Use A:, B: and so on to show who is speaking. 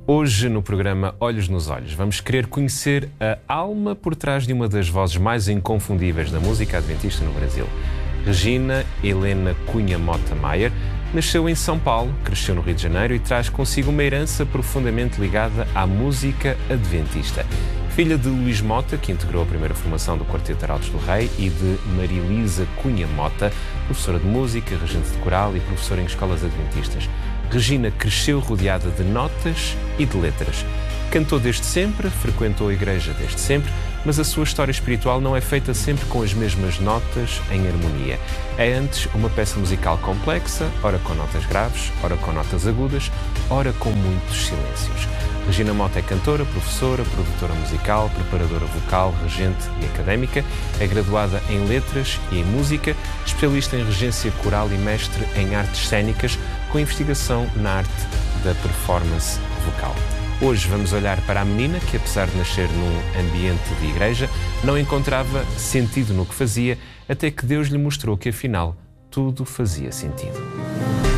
A: Hoje, no programa Olhos nos Olhos, vamos querer conhecer a alma por trás de uma das vozes mais inconfundíveis da música adventista no Brasil. Regina Helena Cunha Mota Maier nasceu em São Paulo, cresceu no Rio de Janeiro e traz consigo uma herança profundamente ligada à música adventista. Filha de Luís Mota, que integrou a primeira formação do Quarteto Arautos do Rei, e de Marilisa Cunha Mota, professora de música, regente de coral e professora em escolas adventistas. Regina cresceu rodeada de notas e de letras. Cantou desde sempre, frequentou a igreja desde sempre, mas a sua história espiritual não é feita sempre com as mesmas notas em harmonia. É antes uma peça musical complexa, ora com notas graves, ora com notas agudas, ora com muitos silêncios. Regina Mota é cantora, professora, produtora musical, preparadora vocal, regente e académica. É graduada em letras e em música, especialista em regência coral e mestre em artes cênicas, com investigação na arte da performance vocal. Hoje vamos olhar para a menina que, apesar de nascer num ambiente de igreja, não encontrava sentido no que fazia, até que Deus lhe mostrou que, afinal, tudo fazia sentido.